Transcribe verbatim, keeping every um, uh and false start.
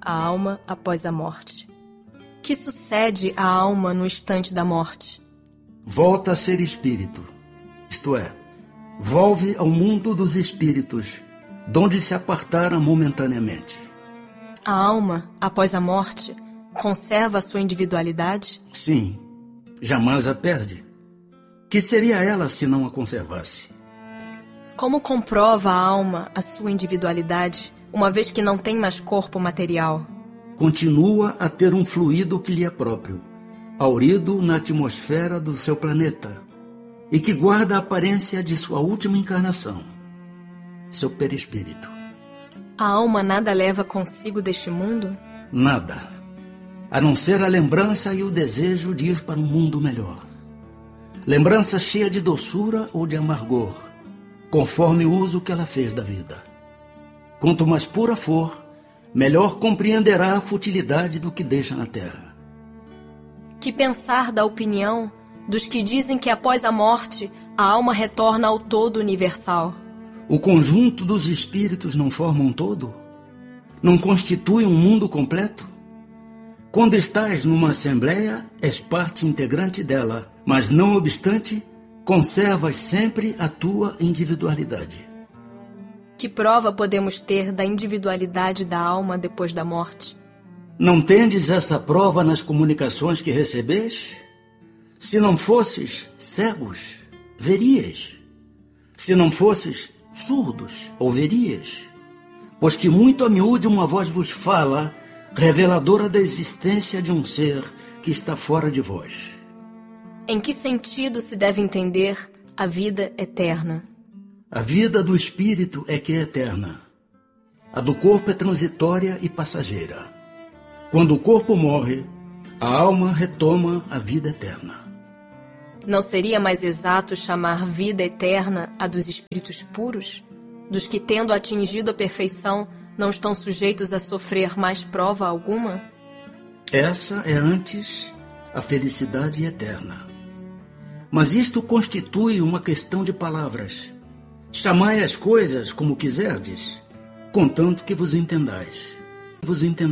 a alma após a morte? Que sucede à alma no instante da morte? Volta a ser espírito, isto é, volve ao mundo dos espíritos, donde se apartara momentaneamente. A alma, após a morte, conserva a sua individualidade? Sim, jamais a perde. Que seria ela se não a conservasse? Como comprova a alma a sua individualidade, uma vez que não tem mais corpo material? Continua a ter um fluido que lhe é próprio, haurido na atmosfera do seu planeta, e que guarda a aparência de sua última encarnação, seu perispírito. A alma nada leva consigo deste mundo? Nada, a não ser a lembrança e o desejo de ir para um mundo melhor. Lembrança cheia de doçura ou de amargor, conforme o uso que ela fez da vida. Quanto mais pura for, melhor compreenderá a futilidade do que deixa na terra. Que pensar da opinião dos que dizem que após a morte a alma retorna ao todo universal? O conjunto dos espíritos não forma um todo? Não constitui um mundo completo? Quando estás numa assembleia, és parte integrante dela, mas não obstante, conservas sempre a tua individualidade. Que prova podemos ter da individualidade da alma depois da morte? Não tendes essa prova nas comunicações que recebes? Se não fosses cegos, verias. Se não fosses surdos, ouverias. Pois que muito a miúde uma voz vos fala, reveladora da existência de um ser que está fora de vós. Em que sentido se deve entender a vida eterna? A vida do espírito é que é eterna. A do corpo é transitória e passageira. Quando o corpo morre, a alma retoma a vida eterna. Não seria mais exato chamar vida eterna a dos espíritos puros? Dos que, tendo atingido a perfeição, não estão sujeitos a sofrer mais prova alguma? Essa é antes a felicidade eterna. Mas isto constitui uma questão de palavras. Chamai as coisas como quiserdes, contanto que vos entendais. Vos entendais.